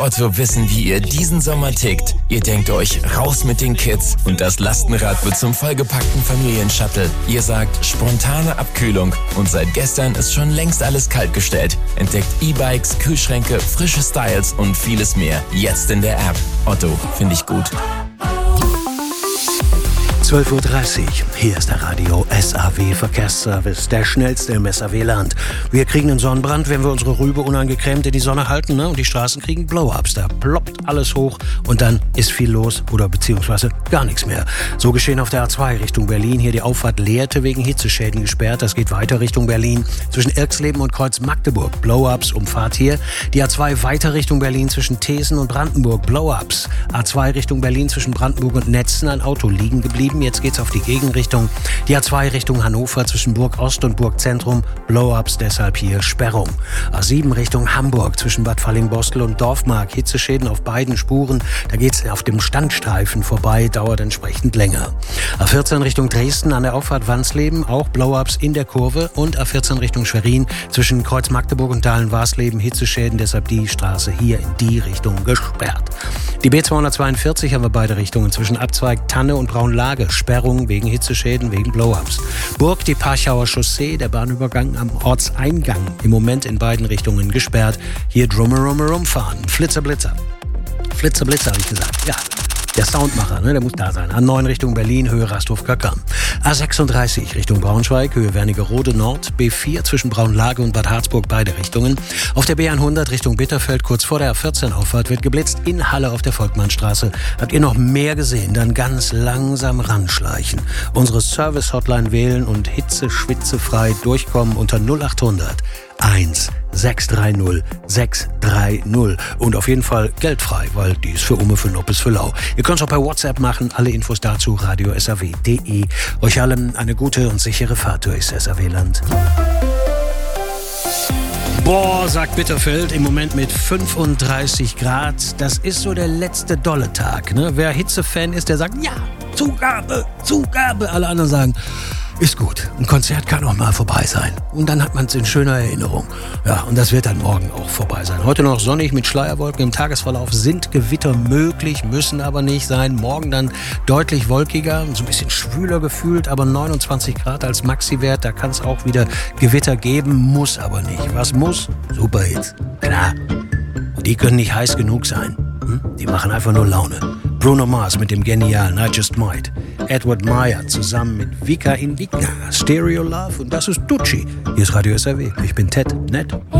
Otto wissen, wie ihr diesen Sommer tickt. Ihr denkt euch, raus mit den Kids und das Lastenrad wird zum vollgepackten Familienshuttle. Ihr sagt, spontane Abkühlung und seit gestern ist schon längst alles kaltgestellt. Entdeckt E-Bikes, Kühlschränke, frische Styles und vieles mehr. Jetzt in der App. Otto, finde ich gut. 12.30 Uhr, hier ist der Radio SAW Verkehrsservice, der schnellste im SAW-Land. Wir kriegen einen Sonnenbrand, wenn wir unsere Rübe unangecremt in die Sonne halten, ne? Und die Straßen kriegen Blow-Ups. Da ploppt alles hoch und dann ist viel los oder beziehungsweise gar nichts mehr. So geschehen auf der A2 Richtung Berlin. Hier die Auffahrt Lehrte wegen Hitzeschäden gesperrt. Das geht weiter Richtung Berlin zwischen Irxleben und Kreuz Magdeburg. Blow-Ups, Umfahrt hier. Die A2 weiter Richtung Berlin zwischen Thesen und Brandenburg. Blow-Ups. A2 Richtung Berlin zwischen Brandenburg und Netzen. Ein Auto liegen geblieben. Jetzt geht's auf die Gegenrichtung. Die A2 Richtung Hannover zwischen Burg Ost und Burg Zentrum. Blow-Ups, deshalb hier Sperrung. A7 Richtung Hamburg zwischen Bad Fallingbostel und Dorfmark. Hitzeschäden auf beiden Spuren. Da geht's auf dem Standstreifen vorbei, dauert entsprechend länger. A14 Richtung Dresden an der Auffahrt Wansleben. Auch Blow-Ups in der Kurve. Und A14 Richtung Schwerin zwischen Kreuz Magdeburg und Dahlen-Warsleben. Hitzeschäden, deshalb die Straße hier in die Richtung gesperrt. Die B242 haben wir beide Richtungen zwischen Abzweig Tanne und Braunlage. Sperrung wegen Hitzeschäden, wegen Blow-Ups. Burg, die Parchauer Chaussee, der Bahnübergang am Ortseingang. Im Moment in beiden Richtungen gesperrt. Hier Drummerummerum fahren. Flitzer-Blitzer. Flitzer-Blitzer, habe ich gesagt. Ja. Der Soundmacher, ne, der muss da sein. A9 Richtung Berlin, Höhe Rasthof-Kackern. A36 Richtung Braunschweig, Höhe Wernigerode Nord. B4 zwischen Braunlage und Bad Harzburg, beide Richtungen. Auf der B100 Richtung Bitterfeld, kurz vor der A14-Auffahrt, wird geblitzt. In Halle auf der Volkmannstraße. Habt ihr noch mehr gesehen, dann ganz langsam ranschleichen. Unsere Service-Hotline wählen und hitze-schwitze-frei durchkommen unter 0800 1630 630 und auf jeden Fall geldfrei, weil die ist für Umme, für Noppes, für Lau. Ihr könnt es auch per WhatsApp machen, alle Infos dazu radio-saw.de. Euch allen eine gute und sichere Fahrt durchs SAW-Land. Boah, sagt Bitterfeld, im Moment mit 35 Grad. Das ist so der letzte dolle Tag, ne? Wer Hitzefan ist, der sagt, ja, Zugabe, Zugabe. Alle anderen sagen, ist gut, ein Konzert kann auch mal vorbei sein. Und dann hat man es in schöner Erinnerung. Ja, und das wird dann morgen auch vorbei sein. Heute noch sonnig mit Schleierwolken. Im Tagesverlauf sind Gewitter möglich, müssen aber nicht sein. Morgen dann deutlich wolkiger, so ein bisschen schwüler gefühlt, aber 29 Grad als Maxi-Wert. Da kann es auch wieder Gewitter geben, muss aber nicht. Was muss? Superhits. Klar. Und die können nicht heiß genug sein. Die machen einfach nur Laune. Bruno Mars mit dem genialen I Just Might. Edward Meyer zusammen mit Vika Indica. Stereo Love und das ist Tucci. Hier ist Radio SAW. Ich bin Ted, nett.